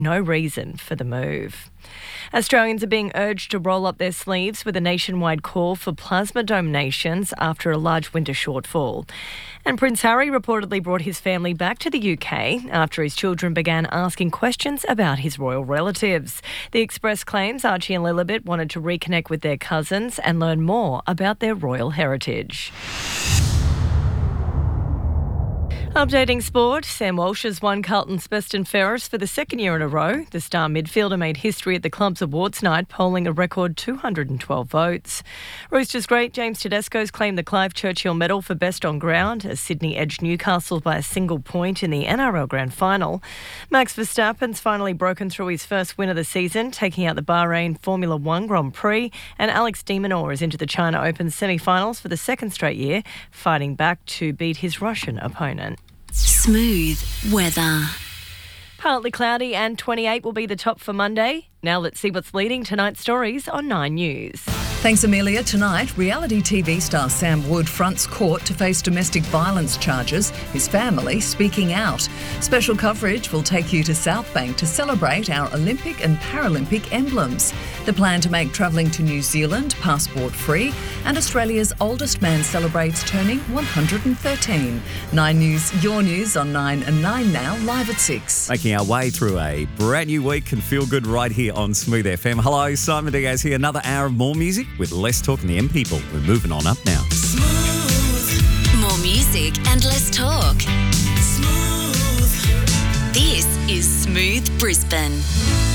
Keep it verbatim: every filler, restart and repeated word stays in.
no reason for the move. Australians are being urged to roll up their sleeves with a nationwide call for plasma donations after a large winter shortfall. And Prince Harry reportedly brought his family back to the U K after his children began asking questions about his royal relatives. The Express claims Archie and Lilibet wanted to reconnect with their cousins and learn more about their royal heritage. Updating sport, Sam Walsh has won Carlton's Best and Fairest for the second year in a row. The star midfielder made history at the club's awards night, polling a record two hundred twelve votes. Roosters great James Tedesco's claimed the Clive Churchill Medal for Best on Ground as Sydney edged Newcastle by a single point in the N R L Grand Final. Max Verstappen's finally broken through his first win of the season, taking out the Bahrain Formula One Grand Prix, and Alex de Minaur is into the China Open semi-finals for the second straight year, fighting back to beat his Russian opponent. Smooth weather. Partly cloudy and twenty-eight will be the top for Monday. Now let's see what's leading tonight's stories on Nine News. Thanks, Amelia. Tonight, reality T V star Sam Wood fronts court to face domestic violence charges, his family speaking out. Special coverage will take you to Southbank to celebrate our Olympic and Paralympic emblems. The plan to make travelling to New Zealand passport free, and Australia's oldest man celebrates turning one hundred thirteen. Nine News, your news on nine and nine now, live at six. Making our way through a brand new week and feel good right here on Smooth F M. Hello, Simon Diaz here. Another hour of more music with less talk and the M people. We're moving on up now. Smooth. More music and less talk. Smooth. This is Smooth Brisbane.